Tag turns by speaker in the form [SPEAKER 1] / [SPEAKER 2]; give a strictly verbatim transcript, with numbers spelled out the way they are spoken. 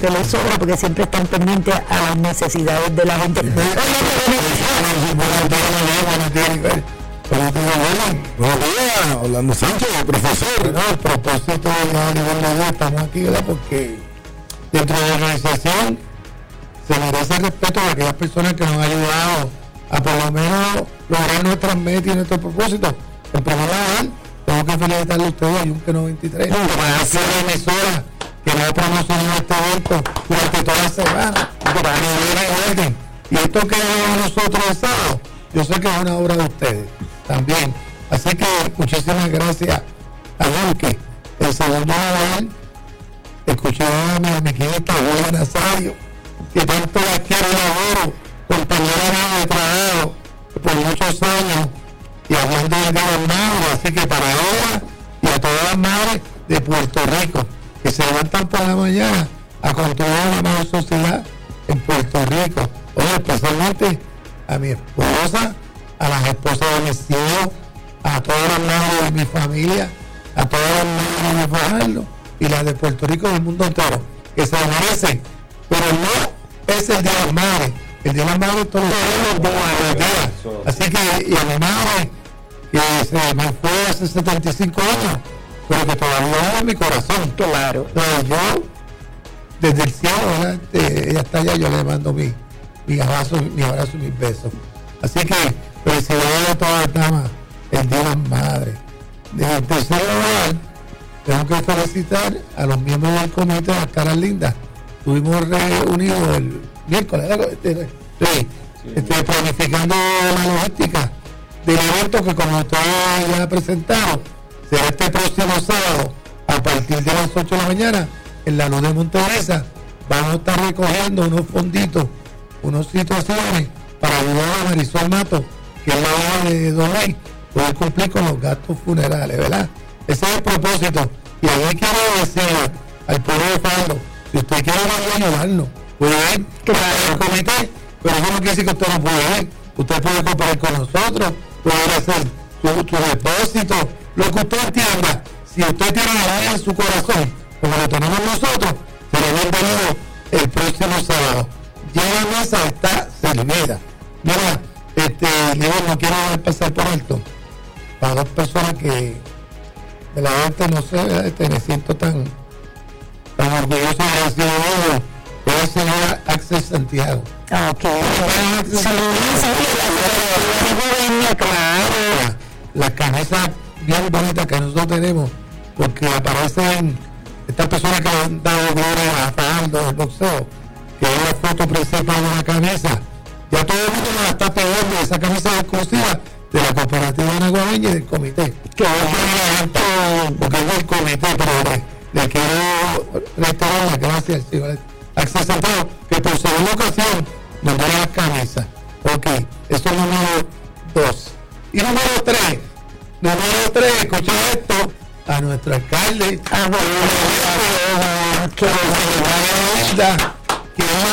[SPEAKER 1] que les sobra, porque siempre están pendientes a las necesidades de la gente.
[SPEAKER 2] Buenos días, Orlando Sánchez, profesor.
[SPEAKER 3] No, el propósito de la universidad, estamos aquí, ¿verdad? Porque dentro de la organización se merece el respeto de aquellas personas que nos han ayudado a por lo menos lograr nuestras metas y nuestros propósitos. En primer lugar, tengo que felicitarle a ustedes a Yunque noventa y tres, gracias a la emisora que nos ha promocionado este evento durante toda la semana. Y esto que a nosotros el sábado, yo sé que es una obra de ustedes también. Así que muchísimas gracias a Yunque. El segundo lugar, escuché a mi amiguita Julia Nazario, que tanto la quiero y la adoro, compañera de trabajo por muchos años, y hablando de los madres, así que para ella y a todas las madres de Puerto Rico que se levantan por la mañana a construir una mejor sociedad en Puerto Rico, o especialmente a mi esposa, a las esposas de mis hijos, a todas las madres de mi familia, a todas las madres de Fajardo y las de Puerto Rico y del mundo entero, que se lo merecen, pero no es el Día de las Madres. El Día de las Madres todos los días. Así que, y a mi madre, que se me fue hace setenta y cinco años, pero que todavía es mi corazón.
[SPEAKER 1] Claro.
[SPEAKER 3] Entonces, yo, desde el cielo, ¿verdad? Eh, ella está allá, yo le mando mi, mi abrazo, mi abrazo y mis besos. Así que, felicidades a todas las damas, el Día de las Madres. Desde el tercer lugar, tengo que felicitar a los miembros del comité de las caras lindas. Estuvimos reunidos el miércoles, este, sí, este, planificando la logística del evento que, como ustedes ya presentaron, será este próximo sábado a partir de las ocho de la mañana en la luz de Monterreza. Vamos a estar recogiendo unos fonditos, unas situaciones para ayudar a Marisol Mato, que es la hija de Don Rey, poder cumplir con los gastos funerales, ¿verdad? Ese es el propósito. Y ahí quiero decir al pueblo de Fajardo, si usted quiere ayudarnos, puede ir al comité, pero eso no quiere decir que usted no puede ir. Usted puede cooperar con nosotros, puede hacer su, su depósito, lo que usted entienda. Si usted tiene la vida en su corazón, como lo tenemos nosotros, será bienvenido el próximo sábado. Ya la mesa está servida. Mira, este, Leo, no quiero pasar por alto para dos personas que de la gente, no sé, este, me siento tan tan orgulloso de haber sido uno, es el señor Axel Santiago.
[SPEAKER 1] Ok.
[SPEAKER 3] Las camisas bien bonitas que nosotros tenemos, porque aparecen estas personas que han dado gloria a Fajardo del boxeo, que es la foto principal de la camisa. Ya todo el mundo nos está pidiendo esa camisa exclusiva de la cooperativa naguabeña y del comité. Que porque es del comité, pero le, le quiero reiterar las gracias al señor Axel Santiago, que por segunda ocasión nos dio las camisas. Ok, eso es número dos. Y número tres, número tres, escucha esto, a nuestro alcalde, a nuestro que es